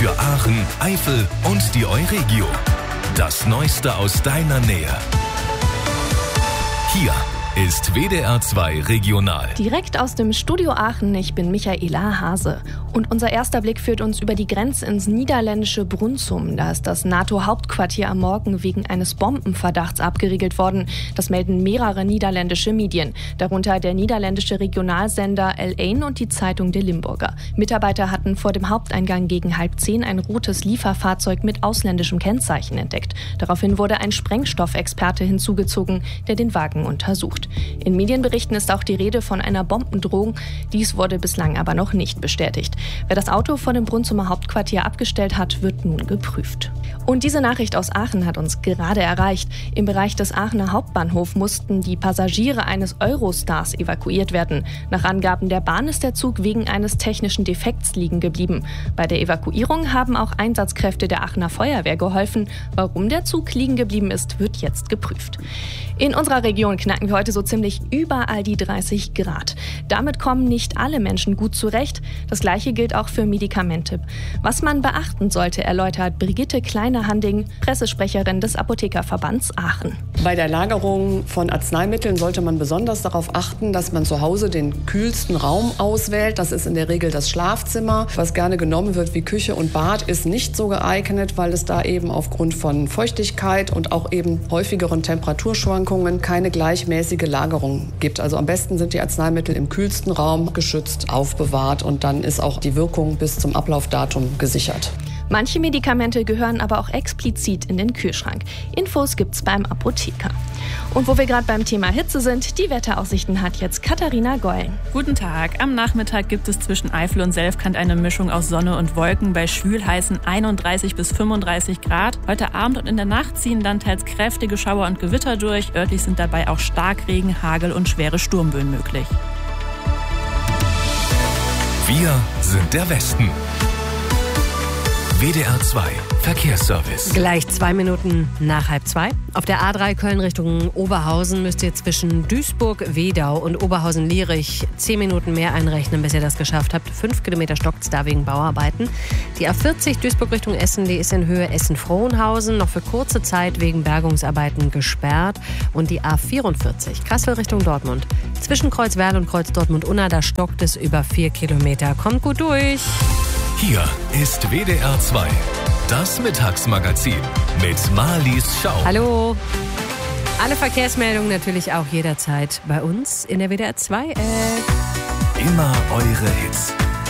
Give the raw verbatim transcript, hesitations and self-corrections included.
Für Aachen, Eifel und die Euregio. Das Neueste aus deiner Nähe. Hier ist W D R zwei Regional. Direkt aus dem Studio Aachen, ich bin Michaela Hase. Und unser erster Blick führt uns über die Grenze ins niederländische Brunssum. Da ist das NATO-Hauptquartier am Morgen wegen eines Bombenverdachts abgeriegelt worden. Das melden mehrere niederländische Medien. Darunter der niederländische Regionalsender L één und die Zeitung De Limburger. Mitarbeiter hatten vor dem Haupteingang gegen halb zehn ein rotes Lieferfahrzeug mit ausländischem Kennzeichen entdeckt. Daraufhin wurde ein Sprengstoffexperte hinzugezogen, der den Wagen untersucht. In Medienberichten ist auch die Rede von einer Bombendrohung. Dies wurde bislang aber noch nicht bestätigt. Wer das Auto vor dem Brunssumer Hauptquartier abgestellt hat, wird nun geprüft. Und diese Nachricht aus Aachen hat uns gerade erreicht. Im Bereich des Aachener Hauptbahnhofs mussten die Passagiere eines Eurostars evakuiert werden. Nach Angaben der Bahn ist der Zug wegen eines technischen Defekts liegen geblieben. Bei der Evakuierung haben auch Einsatzkräfte der Aachener Feuerwehr geholfen. Warum der Zug liegen geblieben ist, wird jetzt geprüft. In unserer Region knacken wir heute so ziemlich überall die dreißig Grad. Damit kommen nicht alle Menschen gut zurecht. Das Gleiche gilt auch für Medikamente. Was man beachten sollte, erläutert Brigitte Kleine-Handing, Pressesprecherin des Apothekerverbands Aachen. Bei der Lagerung von Arzneimitteln sollte man besonders darauf achten, dass man zu Hause den kühlsten Raum auswählt. Das ist in der Regel das Schlafzimmer. Was gerne genommen wird wie Küche und Bad, ist nicht so geeignet, weil es da eben aufgrund von Feuchtigkeit und auch eben häufigeren Temperaturschwankungen keine gleichmäßige Lagerung gibt. Also am besten sind die Arzneimittel im kühlsten Raum geschützt aufbewahrt und dann ist auch die Wirkung bis zum Ablaufdatum gesichert. Manche Medikamente gehören aber auch explizit in den Kühlschrank. Infos gibt's beim Apotheker. Und wo wir gerade beim Thema Hitze sind, die Wetteraussichten hat jetzt Katharina Goll. Guten Tag. Am Nachmittag gibt es zwischen Eifel und Selfkant eine Mischung aus Sonne und Wolken bei schwülheißen einunddreißig bis fünfunddreißig Grad. Heute Abend und in der Nacht ziehen dann teils kräftige Schauer und Gewitter durch. Örtlich sind dabei auch Starkregen, Hagel und schwere Sturmböen möglich. Wir sind der Westen. W D R zwei Verkehrsservice. Gleich zwei Minuten nach halb zwei. Auf der A drei Köln Richtung Oberhausen müsst ihr zwischen Duisburg-Wedau und Oberhausen-Lierich zehn Minuten mehr einrechnen, bis ihr das geschafft habt. Fünf Kilometer stockt's da wegen Bauarbeiten. Die A vierzig Duisburg Richtung Essen, die ist in Höhe Essen-Frohnhausen noch für kurze Zeit wegen Bergungsarbeiten gesperrt. Und die A vierundvierzig Kassel Richtung Dortmund. Zwischen Kreuzwerl und Kreuz Dortmund-Unna, da stockt es über vier Kilometer. Kommt gut durch. Hier ist W D R zwei, das Mittagsmagazin mit Marlies Schau. Hallo. Alle Verkehrsmeldungen natürlich auch jederzeit bei uns in der W D R zwei App. Immer eure Hits.